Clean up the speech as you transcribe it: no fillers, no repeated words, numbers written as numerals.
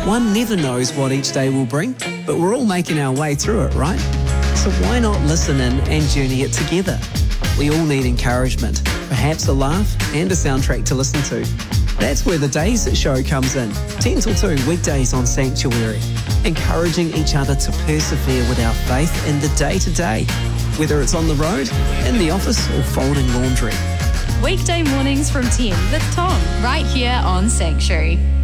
One never knows what each day will bring, but we're all making our way through it, right? So why not listen in and journey it together? We all need encouragement, perhaps a laugh and a soundtrack to listen to. That's where the Days Show comes in, 10 till 2 weekdays on Sanctuary, encouraging each other to persevere with our faith in the day-to-day, whether it's on the road, in the office or folding laundry. Weekday mornings from 10 with Tom, right here on Sanctuary.